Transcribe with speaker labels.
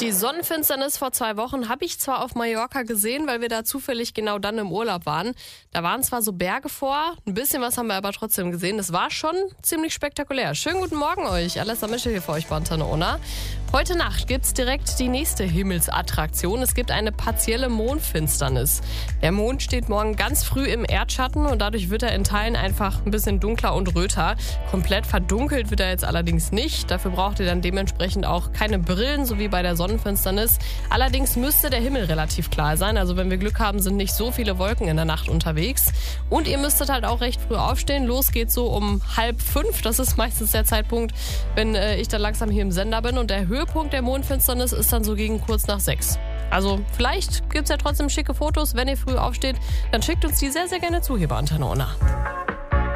Speaker 1: Die Sonnenfinsternis vor 2 Wochen habe ich zwar auf Mallorca gesehen, weil wir da zufällig genau dann im Urlaub waren. Da waren zwar so Berge vor, ein bisschen was haben wir aber trotzdem gesehen. Das war schon ziemlich spektakulär. Schönen guten Morgen euch. Alessa Mische hier für euch bei Antenne Ona. Heute Nacht gibt's direkt die nächste Himmelsattraktion. Es gibt eine partielle Mondfinsternis. Der Mond steht morgen ganz früh im Erdschatten und dadurch wird er in Teilen einfach ein bisschen dunkler und röter. Komplett verdunkelt wird er jetzt allerdings nicht. Dafür braucht ihr dann dementsprechend auch keine Brillen, so wie bei der Sonnenfinsternis. Allerdings müsste der Himmel relativ klar sein. Also wenn wir Glück haben, sind nicht so viele Wolken in der Nacht unterwegs. Und ihr müsstet halt auch recht früh aufstehen. Los geht's so um 4:30. Das ist meistens der Zeitpunkt, wenn ich dann langsam hier im Sender bin. Und der Höhepunkt der Mondfinsternis ist dann so gegen kurz nach 6. Also vielleicht gibt's ja trotzdem schicke Fotos. Wenn ihr früh aufsteht, dann schickt uns die sehr, sehr gerne zu hier bei Antenne Ona.